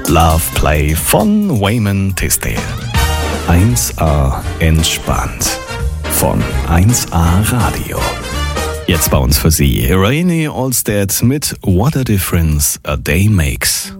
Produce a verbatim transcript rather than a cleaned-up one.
Love Play von Wayman Tisdale. eins A entspannt von eins A Radio. Jetzt bei uns für Sie Rainey Allstead mit What a Difference a Day Makes.